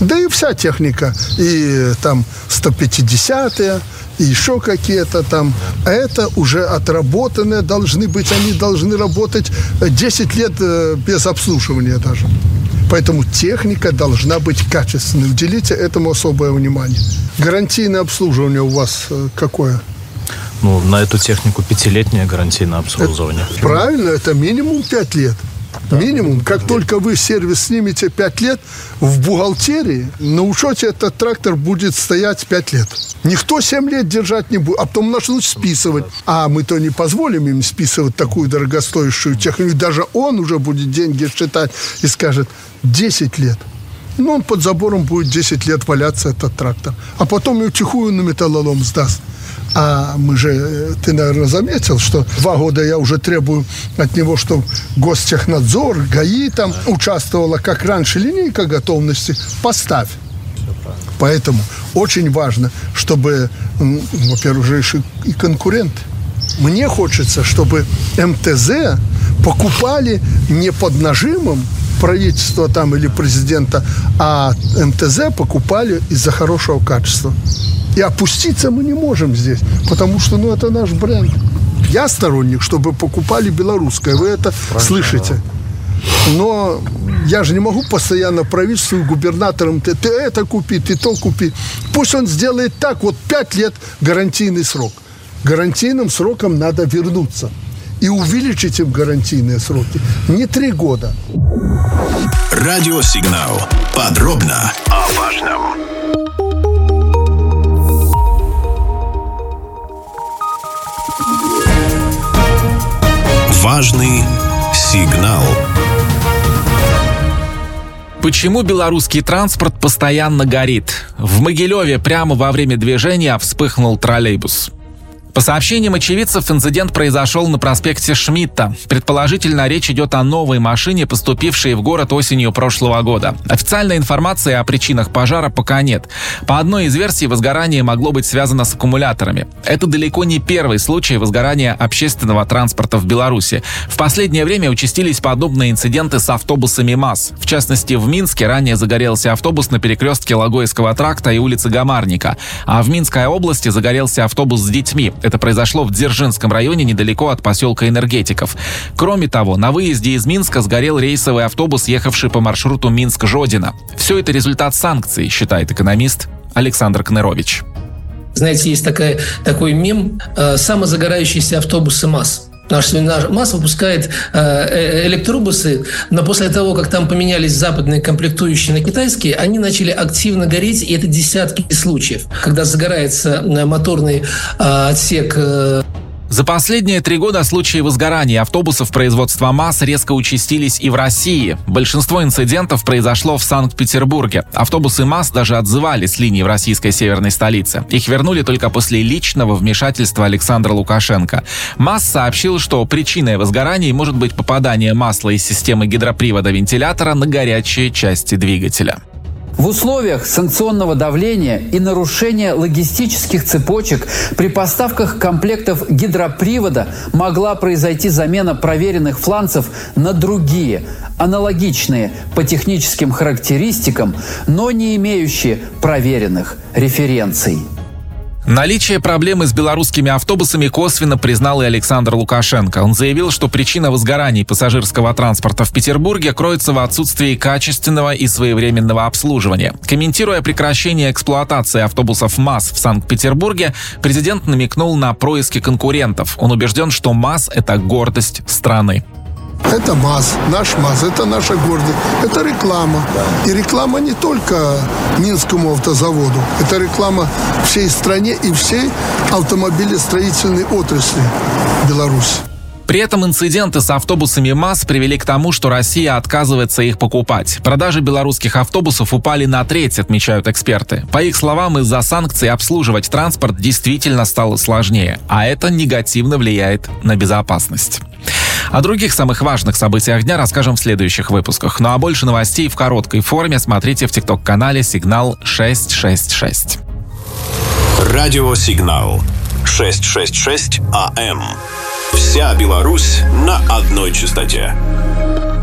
Да и вся техника, и там 150-е, и еще какие-то там. А это уже отработанные должны быть, они должны работать 10 лет без обслуживания даже. Поэтому техника должна быть качественной. Уделите этому особое внимание. Гарантийное обслуживание у вас какое? Ну, на эту технику 5-летнее гарантийное обслуживание. Правильно, это минимум 5 лет. Да, минимум. Как только вы сервис снимете 5 лет, в бухгалтерии на учете этот трактор будет стоять 5 лет. Никто 7 лет держать не будет, а потом начнут списывать. А мы-то не позволим им списывать такую дорогостоящую технику. Даже он уже будет деньги считать и скажет 10 лет. Ну, он под забором будет 10 лет валяться, этот трактор. А потом и утихую на металлолом сдаст. А мы же, ты, наверное, заметил, что 2 года я уже требую от него, чтобы Гостехнадзор, ГАИ там участвовала, как раньше, линейка готовности. Поставь. Поэтому очень важно, чтобы, во-первых, же и конкуренты. Мне хочется, чтобы МТЗ покупали не под нажимом правительства там или президента, а МТЗ покупали из-за хорошего качества. И опуститься мы не можем здесь, потому что, это наш бренд. Я сторонник, чтобы покупали белорусское, вы это слышите. Но я же не могу постоянно правительству и губернаторам, ты это купи, ты то купи. Пусть он сделает так, 5 лет гарантийный срок. Гарантийным сроком надо вернуться. И увеличить им гарантийные сроки. Не 3 года. Радиосигнал. Подробно о важном. Важный сигнал. Почему белорусский транспорт постоянно горит? В Могилеве прямо во время движения вспыхнул троллейбус. По сообщениям очевидцев, инцидент произошел на проспекте Шмидта. Предположительно, речь идет о новой машине, поступившей в город осенью прошлого года. Официальной информации о причинах пожара пока нет. По одной из версий, возгорание могло быть связано с аккумуляторами. Это далеко не первый случай возгорания общественного транспорта в Беларуси. В последнее время участились подобные инциденты с автобусами МАЗ. В частности, в Минске ранее загорелся автобус на перекрестке Логойского тракта и улицы Гамарника. А в Минской области загорелся автобус с детьми. Это произошло в Дзержинском районе, недалеко от поселка Энергетиков. Кроме того, на выезде из Минска сгорел рейсовый автобус, ехавший по маршруту Минск-Жодино. Все это результат санкций, считает экономист Александр Кнырович. Знаете, есть такой мем «самозагорающиеся автобусы МАЗ». Наш МАЗ выпускает электробусы, но после того, как там поменялись западные комплектующие на китайские, они начали активно гореть, и это десятки случаев, когда загорается моторный отсек. За последние 3 года случаи возгорания автобусов производства МАЗ резко участились и в России. Большинство инцидентов произошло в Санкт-Петербурге. Автобусы МАЗ даже отзывали с линий в российской северной столице. Их вернули только после личного вмешательства Александра Лукашенко. МАЗ сообщил, что причиной возгораний может быть попадание масла из системы гидропривода вентилятора на горячие части двигателя. В условиях санкционного давления и нарушения логистических цепочек при поставках комплектов гидропривода могла произойти замена проверенных фланцев на другие, аналогичные по техническим характеристикам, но не имеющие проверенных референций. Наличие проблемы с белорусскими автобусами косвенно признал и Александр Лукашенко. Он заявил, что причина возгораний пассажирского транспорта в Петербурге кроется в отсутствии качественного и своевременного обслуживания. Комментируя прекращение эксплуатации автобусов МАЗ в Санкт-Петербурге, президент намекнул на происки конкурентов. Он убежден, что МАЗ – это гордость страны. Это МАЗ, наш МАЗ, это наша гордость, это реклама. И реклама не только Минскому автозаводу, это реклама всей стране и всей автомобилестроительной отрасли Беларуси. При этом инциденты с автобусами МАЗ привели к тому, что Россия отказывается их покупать. Продажи белорусских автобусов упали на 1/3, отмечают эксперты. По их словам, из-за санкций обслуживать транспорт действительно стало сложнее, а это негативно влияет на безопасность. О других самых важных событиях дня расскажем в следующих выпусках. Ну а больше новостей в короткой форме смотрите в ТикТок-канале «Сигнал 666». Радиосигнал 666 АМ. Вся Беларусь на одной частоте.